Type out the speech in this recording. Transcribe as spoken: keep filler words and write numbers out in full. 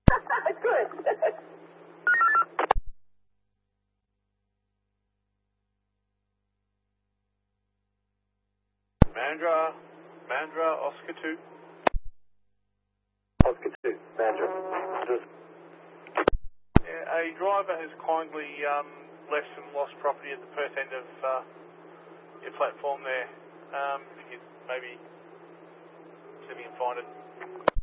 Good. Mandra, Mandra, Oscar two. Oscar two, Mandra. Yeah, a driver has kindly um, left some lost property at the Perth end of uh, your platform there. Um, if you could maybe see if you can find it.